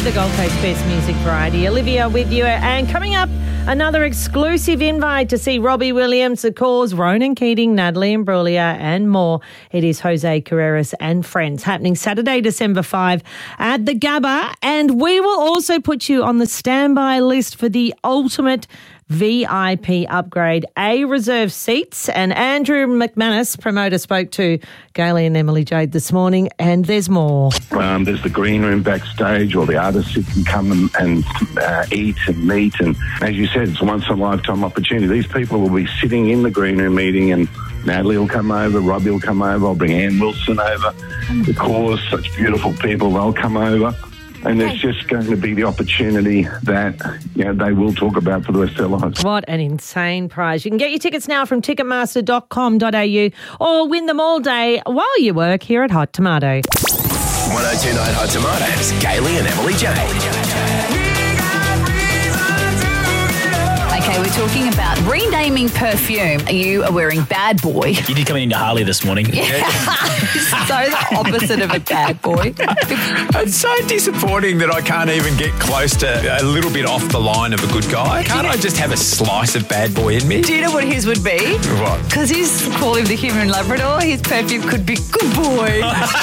the Gold Coast Best Music Variety. Olivia with you. And coming up, another exclusive invite to see Robbie Williams, The Cause, Ronan Keating, Natalie Imbruglia and more. It is Jose Carreras and Friends, happening Saturday, December 5 at the Gabba. And we will also put you on the standby list for the ultimate VIP upgrade, A reserve seats. And Andrew McManus, promoter, spoke to Gailey and Emily Jade this morning, and there's more. There's the green room backstage, or the artists who can come and eat and meet. And as you said, it's a once-in-a-lifetime opportunity. These people will be sitting in the green room meeting, and Natalie will come over, Robbie will come over, I'll bring Ann Wilson over. The Cause, such beautiful people, they'll come over. And there's just going to be the opportunity that they will talk about for the rest of their lives. What an insane prize. You can get your tickets now from ticketmaster.com.au or win them all day while you work here at Hot Tomato. 1029 Hot Tomatoes, Gailey and Emily Jade. Okay, we're talking about renaming perfume. You are wearing Bad Boy. You did come into Harley this morning. Yeah. So the opposite of a bad boy. It's so disappointing that I can't even get close to a little bit off the line of a good guy. Can't I just have a slice of bad boy in me? Do you know what his would be? What? Because he's call him the human Labrador. His perfume could be good boy.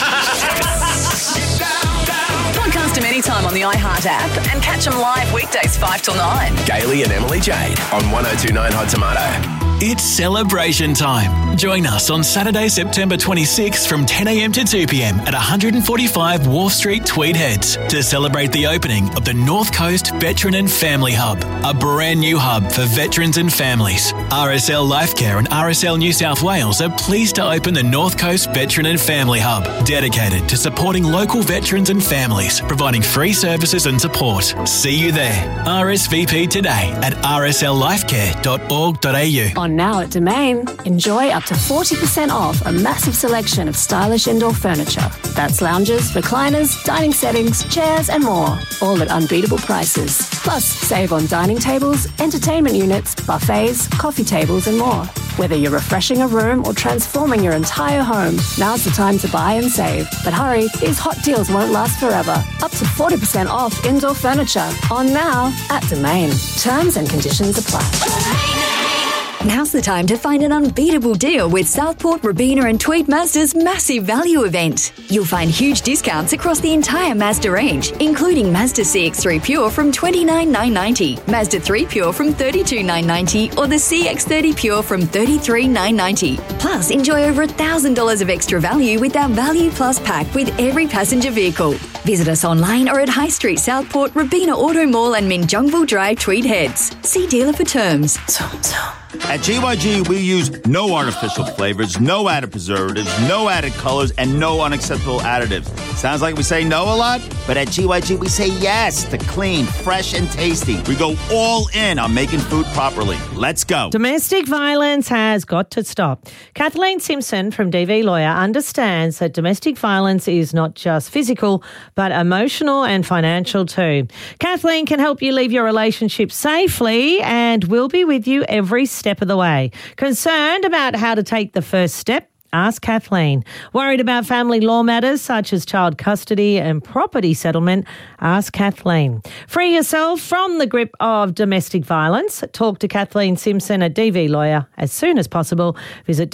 Podcast them anytime on the iHeart app and catch them live weekdays 5 till 9. Gailey and Emily Jade on 1029 Hot Tomato. It's celebration time. Join us on Saturday, September 26th from 10 a.m. to 2 p.m. at 145 Wharf Street, Tweed Heads to celebrate the opening of the North Coast Veteran and Family Hub, a brand new hub for veterans and families. RSL Lifecare and RSL New South Wales are pleased to open the North Coast Veteran and Family Hub, dedicated to supporting local veterans and families, providing free services and support. See you there. RSVP today at rslifecare.org.au. Now at Domain, enjoy up to 40% off a massive selection of stylish indoor furniture. That's lounges, recliners, dining settings, chairs and more, all at unbeatable prices. Plus, save on dining tables, entertainment units, buffets, coffee tables and more. Whether you're refreshing a room or transforming your entire home, now's the time to buy and save. But hurry, these hot deals won't last forever. Up to 40% off indoor furniture. On now at Domain. Terms and conditions apply. Now's the time to find an unbeatable deal with Southport, Robina and Tweed Mazda's massive value event. You'll find huge discounts across the entire Mazda range, including Mazda CX-3 Pure from $29,990, Mazda 3 Pure from $32,990 or the CX-30 Pure from $33,990. Plus, enjoy over $1,000 of extra value with our Value Plus pack with every passenger vehicle. Visit us online or at High Street, Southport, Robina Auto Mall and Minjungville Drive, Tweed Heads. See dealer for terms. At GYG, we use no artificial flavors, no added preservatives, no added colors, and no unacceptable additives. Sounds like we say no a lot, but at GYG, we say yes to clean, fresh, and tasty. We go all in on making food properly. Let's go. Domestic violence has got to stop. Kathleen Simpson from DV Lawyer understands that domestic violence is not just physical, but emotional and financial too. Kathleen can help you leave your relationship safely and will be with you every step of the way. Concerned about how to take the first step? Ask Kathleen. Worried about family law matters such as child custody and property settlement? Ask Kathleen. Free yourself from the grip of domestic violence. Talk to Kathleen Simpson at DV Lawyer as soon as possible. Visit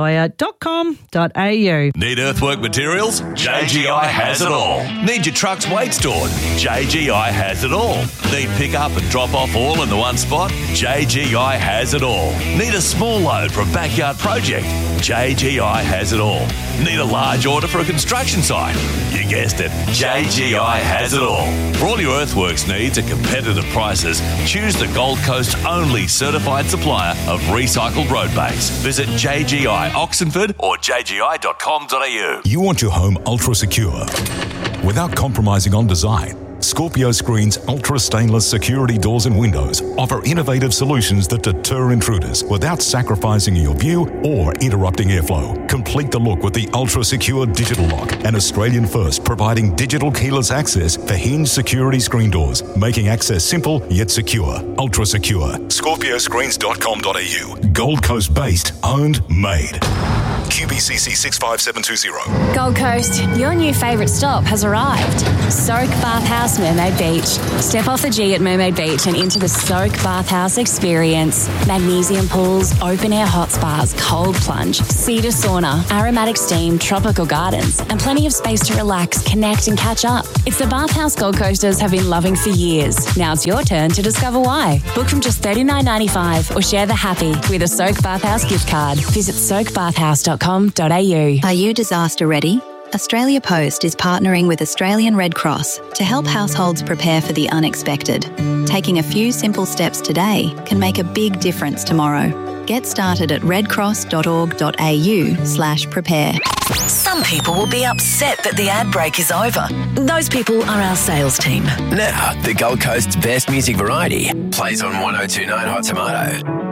dvlawyer.com.au. Need earthwork materials? JGI has it all. Need your truck's weight stored? JGI has it all. Need pick up and drop off all in the one spot? JGI has it all. Need a small load for a backyard project? JGI has it all. Need a large order for a construction site? You guessed it, JGI has it all. For all your earthworks needs at competitive prices, choose the Gold Coast only certified supplier of recycled road base. Visit JGI Oxenford or jgi.com.au. You want your home ultra secure without compromising on design. Scorpio Screen's ultra stainless security doors and windows offer innovative solutions that deter intruders without sacrificing your view or interrupting airflow. Complete the look with the ultra secure digital lock, an Australian first providing digital keyless access for hinged security screen doors, making access simple yet secure. Ultra secure. ScorpioScreens.com.au. Gold Coast based, owned, made. QBCC 65720. Gold Coast, your new favourite stop has arrived. Soak Bathhouse Mermaid Beach. Step off the G at Mermaid Beach and into the Soak Bathhouse experience. Magnesium pools, open-air hot spas, cold plunge, cedar sauna, aromatic steam, tropical gardens, and plenty of space to relax, connect and catch up. It's the bathhouse Gold Coasters have been loving for years. Now it's your turn to discover why. Book from just $39.95 or share the happy with a Soak Bathhouse gift card. Visit soakbathhouse.com.au. Are you disaster ready? Australia Post is partnering with Australian Red Cross to help households prepare for the unexpected. Taking a few simple steps today can make a big difference tomorrow. Get started at redcross.org.au/prepare. Some people will be upset that the ad break is over. Those people are our sales team. Now, the Gold Coast's best music variety plays on 102.9 Hot Tomato.